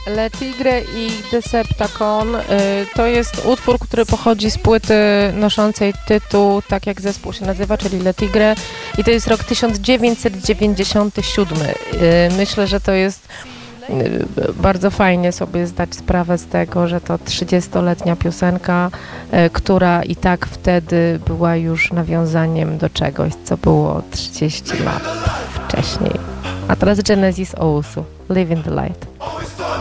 Le Tigre i Deceptacon to jest utwór, który pochodzi z płyty noszącej tytuł, tak jak zespół się nazywa, czyli Le Tigre, i to jest rok 1997. Myślę, że to jest bardzo fajnie sobie zdać sprawę z tego, że to 30-letnia piosenka, która i tak wtedy była już nawiązaniem do czegoś, co było 30 lat wcześniej. A teraz Genesis Owusu, Live in the Light.